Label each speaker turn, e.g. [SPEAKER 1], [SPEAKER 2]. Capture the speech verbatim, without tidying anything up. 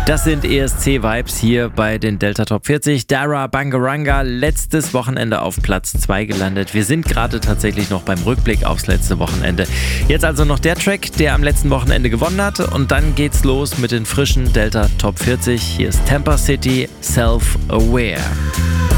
[SPEAKER 1] Das sind E S C-Vibes hier bei den Delta Top vierzig. Dara Bangaranga, letztes Wochenende auf Platz zwei gelandet. Wir sind gerade tatsächlich noch beim Rückblick aufs letzte Wochenende. Jetzt also noch der Track, der am letzten Wochenende gewonnen hat. Und dann geht's los mit den frischen Delta Top vierzig. Hier ist Tampa City, Self-Aware.